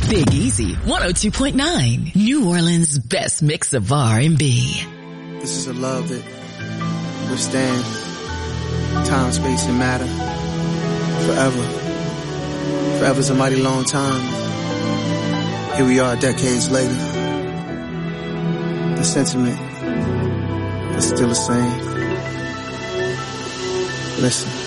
Big Easy 102.9. New Orleans' best mix of R&B. This is a love that withstand time, space, and matter forever. Forever's a mighty long time. Here we are decades later. The sentiment is still the same. Listen.